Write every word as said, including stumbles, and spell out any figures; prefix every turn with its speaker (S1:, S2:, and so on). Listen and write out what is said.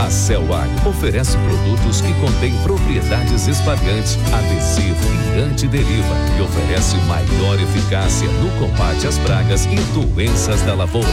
S1: A Celwag oferece produtos que contêm propriedades espalhantes, adesivo e antideriva e oferece maior eficácia no combate às pragas e doenças da lavoura.